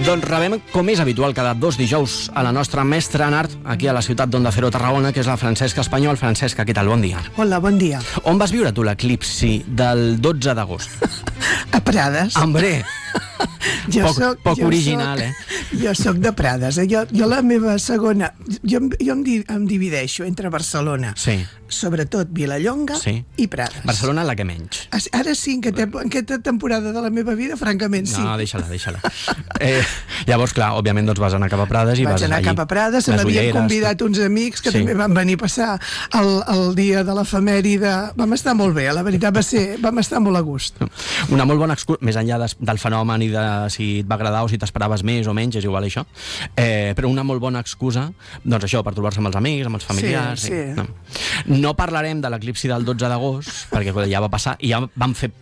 Doncs rebem, com és habitual, cada 2 dijous a la nostra mestra en art, aquí a la ciutat d'Onda Cero Tarragona, que és la Francesca Espanyol. Francesca, què tal? Bon dia. Hola, bon dia. On vas viure tu l'eclipsi del 12 d'agost? A Prades. Hombre, poc original, eh? Jo soc de Prades. Jo la meva segona... Jo em divideixo entre Barcelona, Sí. sobretot Vilallonga Sí. i Prades. Barcelona la que menys. Ara sí, en aquesta temporada de la meva vida, francament, sí. No, deixa-la. Llavors, clar, òbviament, doncs vas anar cap a Prades i Vaig vas anar allí. cap a Prades, Les m'havien ulleres, convidat uns amics que Sí. també van venir a passar el dia de l'efemèride. Vam estar molt bé, la veritat vam estar molt a gust. Una molt bona excusa, més enllà del fenomen i de si et va agradar o si t'esperaves més o menys, és igual això, però una molt bona excusa, doncs això, per trobar-se amb els amics, amb els familiars. Sí. No parlarem de l'eclipsi del 12 d'agost, perquè ja va passar i ja vam fer